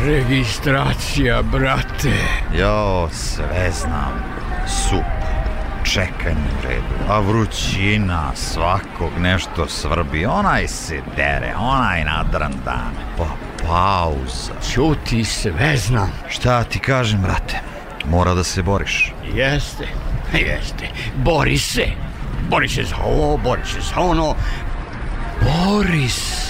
Registracija, brate. Jo, sve znam. Sup, čekanje u redu, a vrućina, svakog nešto svrbi, onaj se dere, onaj nadran dan, pa pauza. Ćuti, sve znam. Šta ti kažem, brate, mora da se boriš. Jeste. Bori se za ovo, bori se za ono. Bori se.